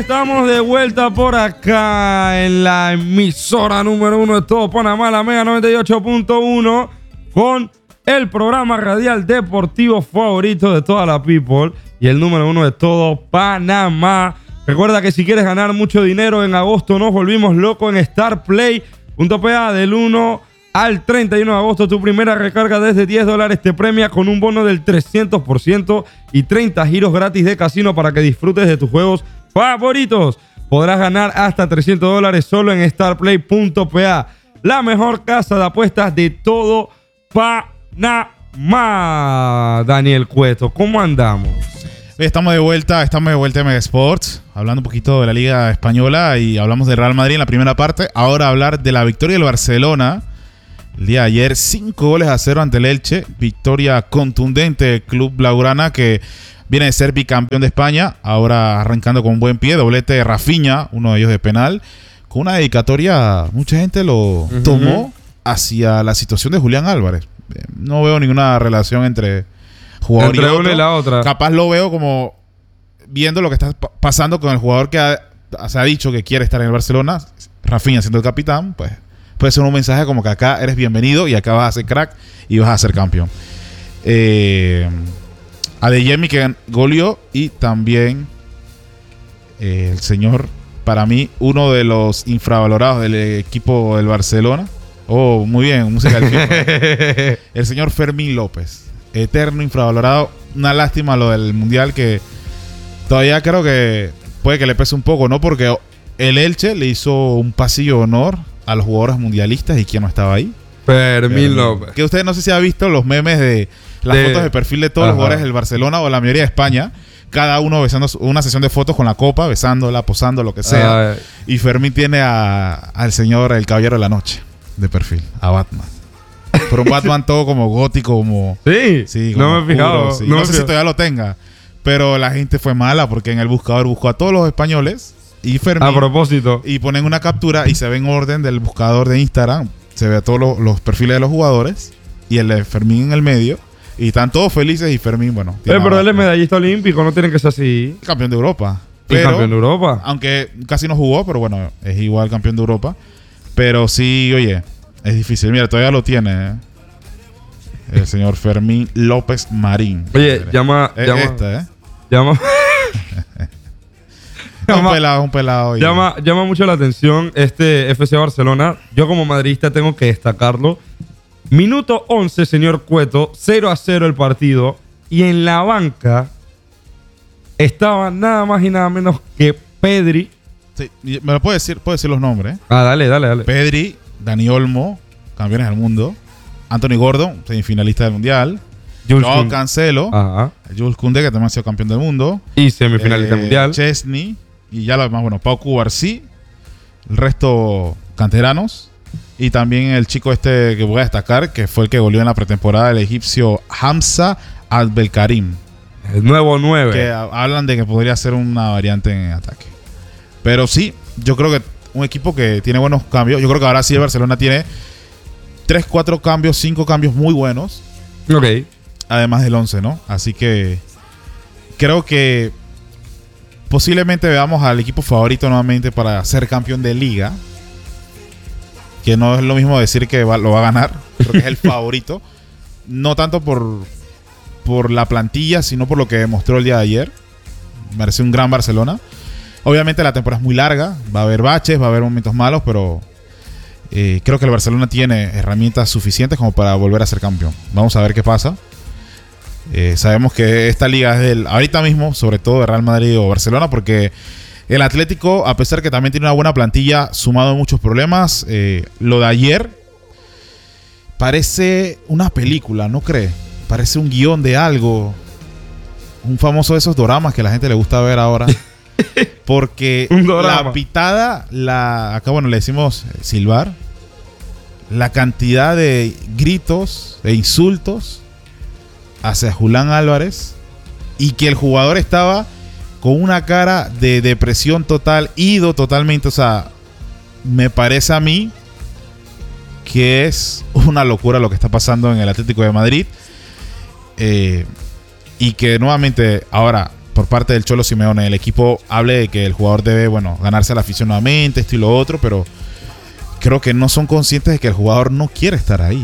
estamos de vuelta por acá en la emisora número 1 de todo Panamá, la Mega 98.1, con el programa radial deportivo favorito de toda la people y el número 1 de todo Panamá. Recuerda que si quieres ganar mucho dinero, en agosto nos volvimos locos en StarPlay.pa. Del 1 al 31 de agosto, tu primera recarga desde $10 te premia con un bono del 300% y 30 giros gratis de casino para que disfrutes de tus juegos favoritos. Podrás ganar hasta $300 solo en StarPlay.pa, la mejor casa de apuestas de todo Panamá. Daniel Cueto, ¿cómo andamos? Estamos de vuelta en Mega Sports, hablando un poquito de la Liga Española y hablamos del Real Madrid en la primera parte. Ahora hablar de la victoria del Barcelona el día de ayer, 5-0 ante el Elche. Victoria contundente del club blaugrana, que viene de ser bicampeón de España, ahora arrancando con buen pie. Doblete de Rafinha, uno de ellos de penal, con una dedicatoria, mucha gente lo tomó hacia la situación de Julián Álvarez. No veo ninguna relación entre jugador y otro. Una y la otra. Capaz lo veo como viendo lo que está pasando con el jugador que se ha dicho que quiere estar en el Barcelona, Rafinha siendo el capitán. Pues puede ser un mensaje como que acá eres bienvenido y acá vas a ser crack y vas a ser campeón. Adeyemi, que goleó, y también el señor, para mí, uno de los infravalorados del equipo del Barcelona. Oh, muy bien, música del FIFA. El señor Fermín López, eterno infravalorado. Una lástima lo del Mundial, que todavía creo que puede que le pese un poco, ¿no? Porque el Elche le hizo un pasillo de honor a los jugadores mundialistas. ¿Y quién no estaba ahí? Fermín López. Que usted no sé si ha visto los memes de las fotos de perfil de todos los jugadores del Barcelona o la mayoría de España. Cada uno besando una sesión de fotos con la copa, besándola, posando, lo que sea. Y Fermín tiene al señor, el caballero de la noche, de perfil, a Batman. Pero un Batman todo como gótico, como... Sí, como no me he fijado. Sí. No sé si todavía lo tenga. Pero la gente fue mala porque en el buscador buscó a todos los españoles y Fermín. A propósito. Y ponen una captura y se ve en orden del buscador de Instagram. Se ve a todos los perfiles de los jugadores y el de Fermín en el medio. Y están todos felices y Fermín, bueno. Pero él es medallista olímpico, no tiene que ser así. Campeón de Europa. Campeón de Europa. Aunque casi no jugó, pero bueno, es igual campeón de Europa. Pero sí, oye, es difícil. Mira, todavía lo tiene, el señor Fermín López Marín. Oye, llama. Un pelado. Llama mucho la atención este FC Barcelona. Yo como madridista tengo que destacarlo. Minuto 11, señor Cueto, 0-0 el partido. Y en la banca estaba nada más y nada menos que Pedri. Sí, me lo puede decir los nombres. Dale. Pedri, Dani Olmo, campeones del mundo. Anthony Gordon, semifinalista del Mundial. Joao Cancelo. Jules Koundé, que también ha sido campeón del mundo. Y semifinalista del Mundial. Chesney. Y ya lo demás, bueno, Pau Cubarsí. El resto canteranos. Y también el chico que voy a destacar, que fue el que goleó en la pretemporada, el egipcio Hamza Al-Belkarim. El nuevo 9. Que hablan de que podría ser una variante en ataque. Pero sí, yo creo que un equipo que tiene buenos cambios. Yo creo que ahora sí el Barcelona tiene 3, 4 cambios, 5 cambios muy buenos. Ok. Además del 11, ¿no? Así que creo que posiblemente veamos al equipo favorito nuevamente para ser campeón de liga. Que no es lo mismo decir que lo va a ganar. Creo que es el favorito. No tanto por la plantilla, sino por lo que demostró el día de ayer. Me parece un gran Barcelona. Obviamente la temporada es muy larga. Va a haber baches, va a haber momentos malos, pero creo que el Barcelona tiene herramientas suficientes como para volver a ser campeón. Vamos a ver qué pasa. Sabemos que esta liga es ahorita mismo, sobre todo de Real Madrid o Barcelona, porque el Atlético, a pesar que también tiene una buena plantilla, sumado a muchos problemas, lo de ayer parece una película, ¿no cree? Parece un guión de algo. Un famoso de esos doramas que a la gente le gusta ver ahora. Porque la pitada, acá bueno le decimos silbar, la cantidad de gritos e insultos hacia Julián Álvarez, y que el jugador estaba con una cara de depresión total, ido totalmente. O sea, me parece a mí que es una locura lo que está pasando en el Atlético de Madrid. Y que nuevamente ahora por parte del Cholo Simeone. El equipo hable de que el jugador debe, ganarse a la afición nuevamente, esto y lo otro, pero creo que no son conscientes de que el jugador no quiere estar ahí.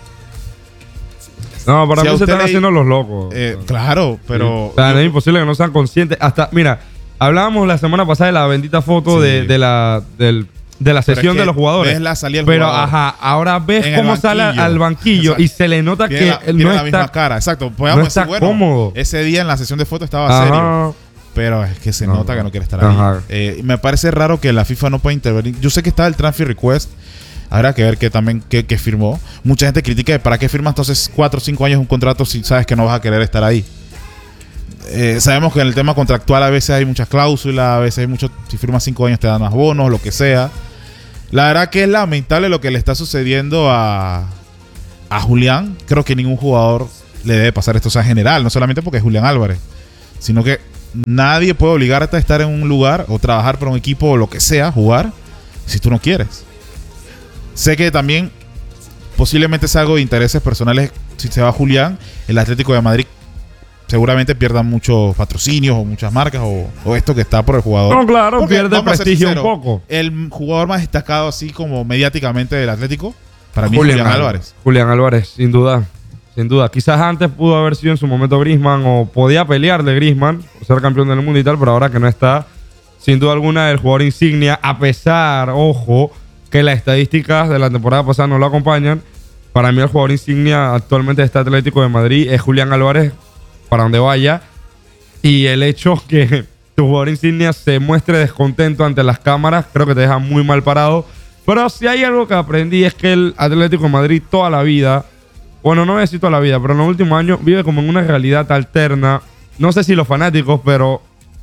No, para mí se están haciendo los locos. Claro, pero... O sea, es imposible que no sean conscientes. Hasta, mira, hablábamos la semana pasada de la bendita foto de la sesión de los jugadores. Ves la salida del jugador. Ahora ves cómo sale al banquillo. Exacto. Y se le nota que no está... la misma cara, exacto. Podemos decir, cómodo. Ese día en la sesión de fotos estaba serio. Pero es que se nota que no quiere estar ahí. Me parece raro que la FIFA no pueda intervenir. Yo sé que está el transfer request. Habrá que ver que firmó. Mucha gente critica de para qué firmas entonces 4 o 5 años un contrato si sabes que no vas a querer estar ahí. Sabemos que en el tema contractual a veces hay muchas cláusulas, a veces hay mucho, si firmas 5 años te dan más bonos, lo que sea. La verdad que es lamentable lo que le está sucediendo a Julián. Creo que ningún jugador le debe pasar esto, o sea, en general, no solamente porque es Julián Álvarez, sino que nadie puede obligarte a estar en un lugar o trabajar para un equipo o lo que sea, jugar, si tú no quieres. Sé que también posiblemente es algo de intereses personales. Si se va Julián, el Atlético de Madrid seguramente pierda muchos patrocinios o muchas marcas o esto que está por el jugador. No, claro, porque, pierde prestigio un poco. El jugador más destacado así como mediáticamente del Atlético, para mí, Julián Álvarez. Julián Álvarez, sin duda. Sin duda. Quizás antes pudo haber sido en su momento Griezmann o podía pelearle Griezmann por ser campeón del mundo y tal, pero ahora que no está, sin duda alguna, el jugador insignia, a pesar, ojo, que las estadísticas de la temporada pasada no lo acompañan. Para mí el jugador insignia actualmente de este Atlético de Madrid es Julián Álvarez, para donde vaya. Y el hecho que tu jugador insignia se muestre descontento ante las cámaras, creo que te deja muy mal parado. Pero si hay algo que aprendí es que el Atlético de Madrid toda la vida, bueno, no voy a decir toda la vida, pero en los últimos años vive como en una realidad alterna. No sé si los fanáticos, pero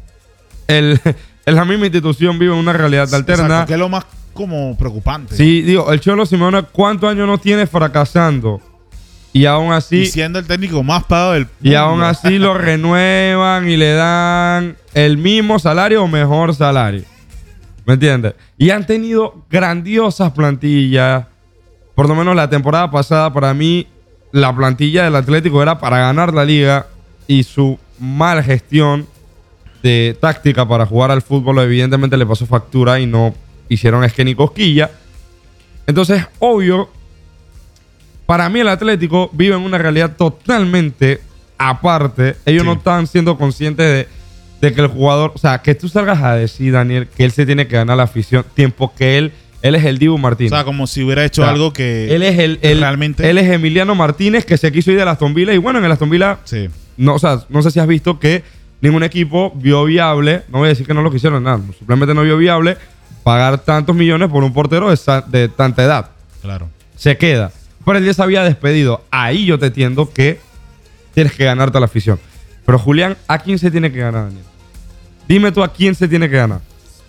la misma institución vive en una realidad alterna. Exacto, que es lo más como preocupante. Sí, digo, el Cholo Simeone, ¿cuántos años no tiene fracasando? Y aún así... Y siendo el técnico más pagado del mundo. Y aún así lo renuevan y le dan el mismo salario o mejor salario. ¿Me entiendes? Y han tenido grandiosas plantillas. Por lo menos la temporada pasada, para mí, la plantilla del Atlético era para ganar la liga. Y su mala gestión de táctica para jugar al fútbol evidentemente le pasó factura y no hicieron es que ni cosquilla. Entonces, obvio, para mí el Atlético vive en una realidad totalmente aparte. Ellos no están siendo conscientes de que el jugador... O sea, que tú salgas a decir, Daniel, que él se tiene que ganar la afición, tiempo que él es el Dibu Martínez. O sea, como si hubiera hecho algo que... Él es realmente... Él es Emiliano Martínez, que se quiso ir de Aston Villa. Y bueno, en el Aston Villa... Sí. No, o sea, no sé si has visto que ningún equipo vio viable... No voy a decir que no lo quisieron, nada. Simplemente no vio viable pagar tantos millones por un portero de tanta edad. Claro. Se queda. Pero él ya se había despedido. Ahí yo te entiendo que tienes que ganarte a la afición. Pero Julián, ¿a quién se tiene que ganar, Daniel? Dime tú a quién se tiene que ganar.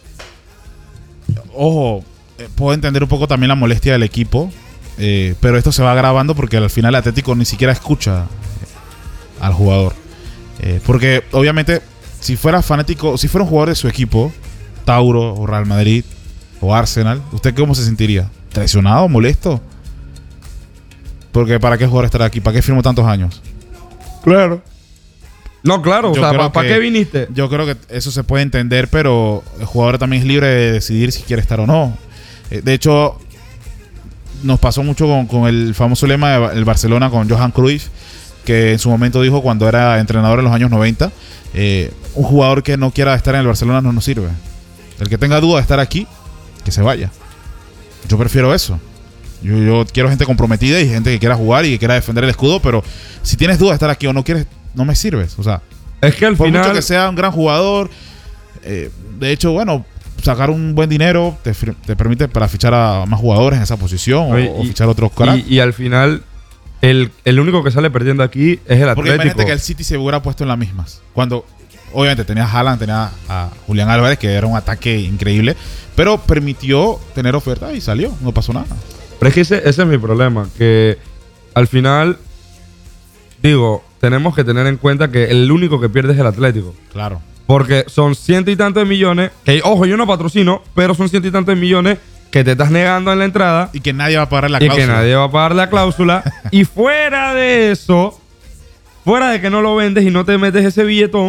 Ojo, puedo entender un poco también la molestia del equipo. Pero esto se va agravando porque al final el Atlético ni siquiera escucha al jugador. Porque obviamente, si fuera fanático, si fuera un jugador de su equipo, Tauro o Real Madrid o Arsenal, ¿usted cómo se sentiría? ¿Traicionado? ¿Molesto? Porque ¿para qué jugador estar aquí? ¿Para qué firmó tantos años? Claro. No, claro. O sea, ¿para qué viniste? Yo creo que eso se puede entender, pero el jugador también es libre de decidir si quiere estar o no. De hecho, nos pasó mucho con el famoso lema del Barcelona con Johan Cruyff, que en su momento dijo cuando era entrenador en los años 90, un jugador que no quiera estar en el Barcelona no nos sirve. El que tenga duda de estar aquí, que se vaya. Yo prefiero eso. Yo quiero gente comprometida y gente que quiera jugar y que quiera defender el escudo, pero si tienes duda de estar aquí o no quieres, no me sirves. O sea, es que al por final... mucho que sea un gran jugador, de hecho, bueno, sacar un buen dinero te permite para fichar a más jugadores en esa posición o fichar otros cracks. Y al final, el único que sale perdiendo aquí es el Atlético. Porque imagínate que el City se hubiera puesto en las mismas. Cuando, obviamente, tenía a Haaland, tenía a Julián Álvarez, que era un ataque increíble, pero permitió tener oferta y salió, no pasó nada. Pero es que ese es mi problema, que al final, digo, tenemos que tener en cuenta que el único que pierde es el Atlético. Claro. Porque son 100 y tantos de millones, que ojo, yo no patrocino, pero son 100 y tantos de millones que te estás negando en la entrada. Y que nadie va a pagar la cláusula. Y que nadie va a pagar la cláusula. Y fuera de eso, fuera de que no lo vendes y no te metes ese billetón,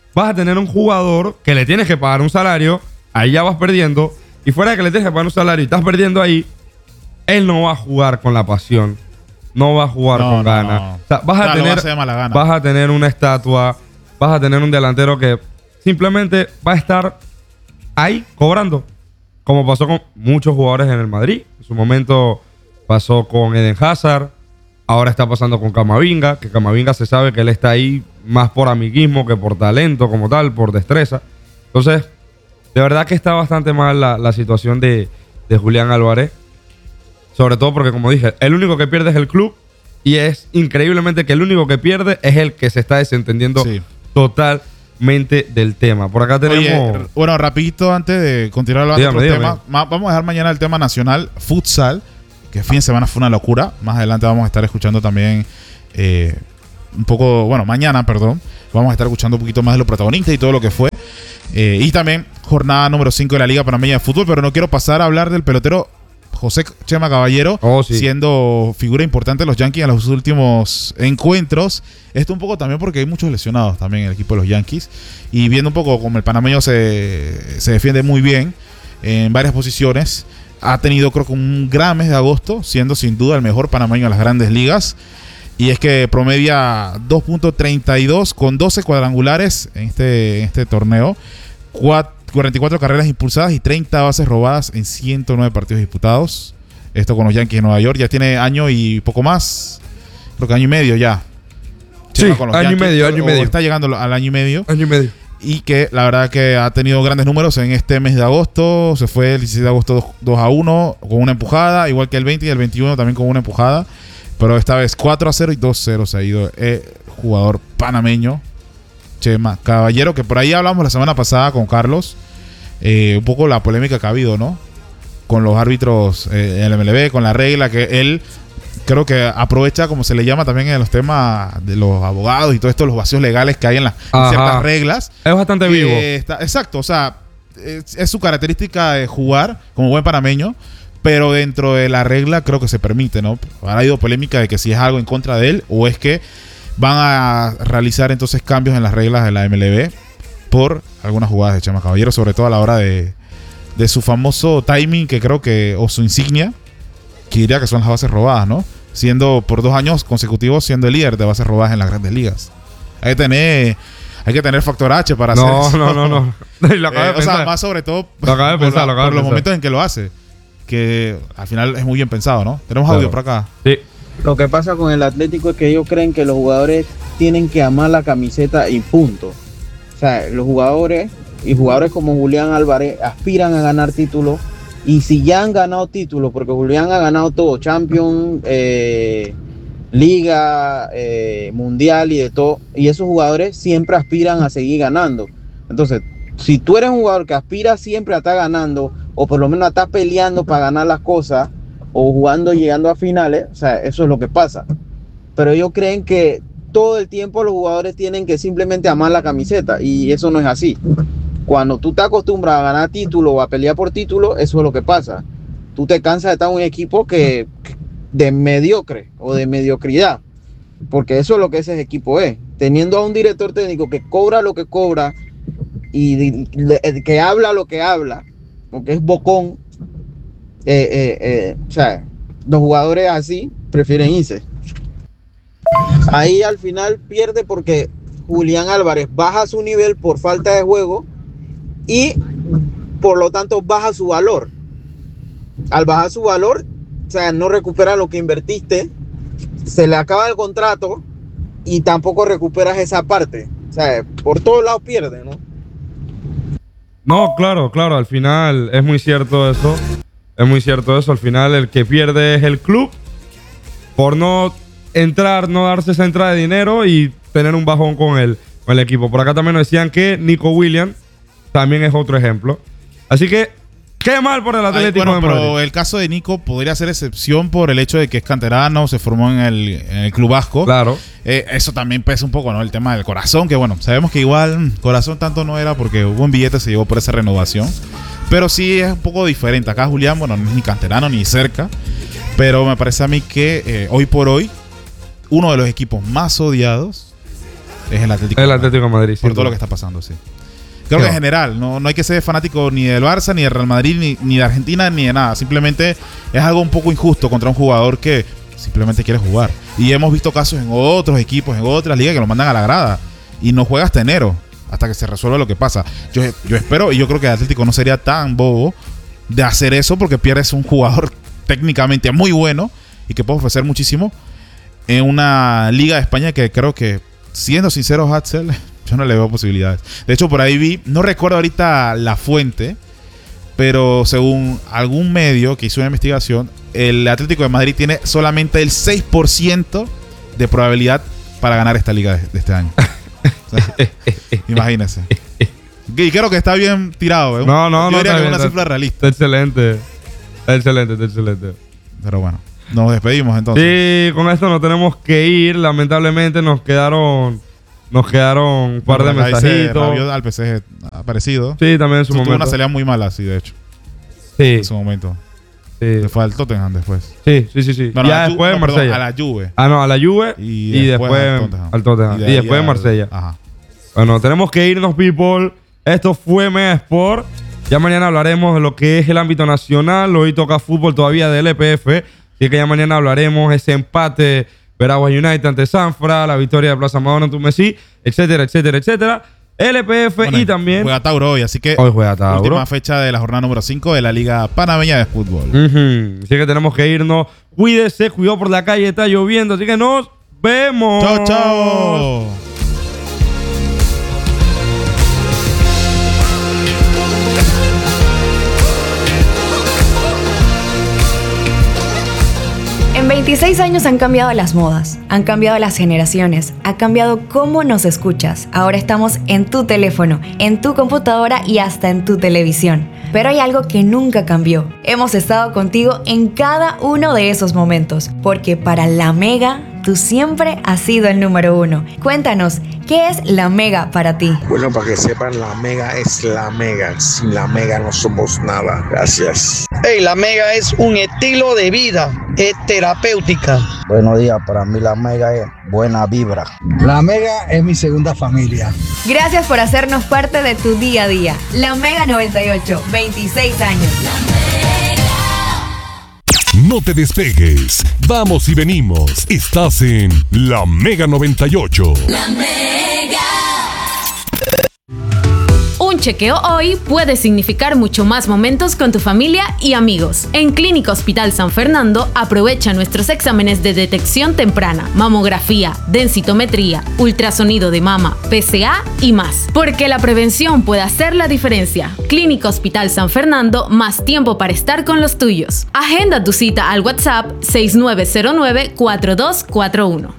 vas a tener un jugador que le tienes que pagar un salario, ahí ya vas perdiendo, y fuera de que le tienes que pagar un salario y estás perdiendo ahí, él no va a jugar con la pasión, no va a jugar con ganas. No. O sea, vas a tener una estatua, vas a tener un delantero que simplemente va a estar ahí cobrando, como pasó con muchos jugadores en el Madrid. En su momento pasó con Eden Hazard, ahora está pasando con Camavinga, que Camavinga se sabe que él está ahí más por amiguismo que por talento como tal, por destreza. Entonces, de verdad que está bastante mal la situación de Julián Álvarez. Sobre todo porque, como dije, el único que pierde es el club, y es increíblemente que el único que pierde es el que se está desentendiendo totalmente del tema. Por acá tenemos... Oye, bueno, rapidito antes de continuar hablando de otro tema, vamos a dejar mañana el tema nacional, futsal, que fin de semana fue una locura. Más adelante vamos a estar escuchando también un poco, bueno, mañana, perdón, vamos a estar escuchando un poquito más de los protagonistas y todo lo que fue. Y también jornada número 5 de la Liga Panameña de Fútbol, pero no quiero pasar a hablar del pelotero José Chema Caballero, siendo figura importante de los Yankees en los últimos encuentros. Esto un poco también porque hay muchos lesionados también en el equipo de los Yankees. Y viendo un poco como el panameño se defiende muy bien en varias posiciones, ha tenido creo que un gran mes de agosto, siendo sin duda el mejor panameño de las grandes ligas. Y es que promedia 2.32 con 12 cuadrangulares en este torneo, 44 carreras impulsadas y 30 bases robadas en 109 partidos disputados. Esto con los Yankees de Nueva York. Ya tiene año y poco más. Creo que año y medio ya. Sí, año y medio. Está llegando al año y medio. Año y medio. Y que la verdad que ha tenido grandes números en este mes de agosto. Se fue el 16 de agosto 2-1 con una empujada. Igual que el 20 y el 21 también con una empujada. Pero esta vez 4-0 y 2-0 se ha ido el jugador panameño Chema Caballero, que por ahí hablamos la semana pasada con Carlos, un poco la polémica que ha habido, ¿no? Con los árbitros en el MLB, con la regla que él creo que aprovecha, como se le llama también en los temas de los abogados y todo esto, los vacíos legales que hay en ciertas reglas. Es bastante vivo. Exacto, o sea, es su característica de jugar como buen panameño, pero dentro de la regla creo que se permite, ¿no? Ha habido polémica de que si es algo en contra de él o es que van a realizar entonces cambios en las reglas de la MLB por algunas jugadas de Chema Caballero, sobre todo a la hora de su famoso timing, que creo que, o su insignia, que diría que son las bases robadas, ¿no? Siendo por 2 años consecutivos siendo el líder de bases robadas en las grandes ligas. Hay que tener factor H para hacer eso. No. Lo acabo de pensar. O sea, más sobre todo por los momentos en que lo hace, que al final es muy bien pensado, ¿no? Tenemos audio por acá. Sí. Lo que pasa con el Atlético es que ellos creen que los jugadores tienen que amar la camiseta y punto. O sea, los jugadores y jugadores como Julián Álvarez aspiran a ganar títulos, y si ya han ganado títulos, porque Julián ha ganado todo, Champions, Liga, Mundial y de todo, y esos jugadores siempre aspiran a seguir ganando. Entonces, si tú eres un jugador que aspira siempre a estar ganando, o por lo menos a estar peleando para ganar las cosas, o jugando, llegando a finales, o sea, eso es lo que pasa. Pero ellos creen que todo el tiempo los jugadores tienen que simplemente amar la camiseta, y eso no es así. Cuando tú te acostumbras a ganar título o a pelear por título, eso es lo que pasa. Tú te cansas de estar en un equipo que de mediocre o de mediocridad, porque eso es lo que ese equipo es. Teniendo a un director técnico que cobra lo que cobra y que habla lo que habla, porque es bocón, o sea, los jugadores así prefieren irse. Ahí al final pierde porque Julián Álvarez baja su nivel por falta de juego y por lo tanto baja su valor. Al bajar su valor, o sea, no recupera lo que invertiste, se le acaba el contrato y tampoco recuperas esa parte. O sea, por todos lados pierde, ¿no? No, claro, al final es muy cierto eso. Es muy cierto eso. Al final el que pierde es el club por no entrar, no darse esa entrada de dinero y tener un bajón con el equipo. Por acá también nos decían que Nico Williams también es otro ejemplo. Así que, qué mal por el Atlético de Madrid. Pero el caso de Nico podría ser excepción por el hecho de que es canterano, se formó en el Club Vasco. Claro. Eso también pesa un poco, ¿no? El tema del Corazón, que bueno, sabemos que igual Corazón tanto no era porque hubo un billete, se llevó por esa renovación. Pero sí es un poco diferente. Acá Julián, bueno, no es ni canterano ni cerca. Pero me parece a mí que hoy por hoy, uno de los equipos más odiados es el Atlético. El Atlético de Madrid. Por todo lo que está pasando, sí. Creo que en general, no hay que ser fanático ni del Barça, ni del Real Madrid, ni de Argentina, ni de nada. Simplemente es algo un poco injusto contra un jugador que simplemente quiere jugar. Y hemos visto casos en otros equipos, en otras ligas que lo mandan a la grada y no juega hasta enero, hasta que se resuelva lo que pasa. Yo espero, y yo creo que el Atlético no sería tan bobo de hacer eso, porque pierdes un jugador técnicamente muy bueno y que puede ofrecer muchísimo en una liga de España que creo que, siendo sinceros, Axel, yo no le veo posibilidades. De hecho, por ahí vi, no recuerdo ahorita la fuente, pero según algún medio que hizo una investigación, el Atlético de Madrid tiene solamente el 6% de probabilidad para ganar esta liga de este año. O sea, imagínense. Y creo que está bien tirado. No, yo diría que es bien, una cifra realista. Está excelente. Pero bueno, nos despedimos entonces. Sí, con esto nos tenemos que ir. Lamentablemente nos quedaron un par de mensajitos. Al PSG ha aparecido. Sí, también en su momento. Tuvo una salida muy mala, sí, de hecho. Sí. En su momento. Sí. Le fue al Tottenham después. Sí. No, ya después en Marsella. Perdón, a la Juve. A la Juve y después al Tottenham. Y después en Marsella. Ajá. Bueno, tenemos que irnos, people. Esto fue Mega Sport. Ya mañana hablaremos de lo que es el ámbito nacional. Hoy toca fútbol todavía del EPF. Así que ya mañana hablaremos ese empate Veraguas United ante Sanfra, la victoria de Plaza Madonna ante Messi, etcétera. LPF bueno, y también... Juega Tauro hoy, así que... Hoy juega Tauro. Última fecha de la jornada número 5 de la Liga Panameña de Fútbol. Así que tenemos que irnos. Cuídese, cuidado por la calle, está lloviendo, así que nos vemos. Chao. En 26 años han cambiado las modas, han cambiado las generaciones, ha cambiado cómo nos escuchas. Ahora estamos en tu teléfono, en tu computadora y hasta en tu televisión. Pero hay algo que nunca cambió. Hemos estado contigo en cada uno de esos momentos, porque para La Mega, tú siempre has sido el número 1. Cuéntanos, ¿qué es La Mega para ti? Bueno, para que sepan, La Mega es La Mega. Sin La Mega no somos nada. Gracias. Hey, La Mega es un estilo de vida, es terapéutica. Buenos días, para mí La Mega es buena vibra. La Mega es mi segunda familia. Gracias por hacernos parte de tu día a día. La Mega 98, 26 años. No te despegues. Vamos y venimos. Estás en La Mega 98. La Mega. Un chequeo hoy puede significar mucho más momentos con tu familia y amigos. En Clínica Hospital San Fernando aprovecha nuestros exámenes de detección temprana, mamografía, densitometría, ultrasonido de mama, PSA y más. Porque la prevención puede hacer la diferencia. Clínica Hospital San Fernando, más tiempo para estar con los tuyos. Agenda tu cita al WhatsApp 6909-4241.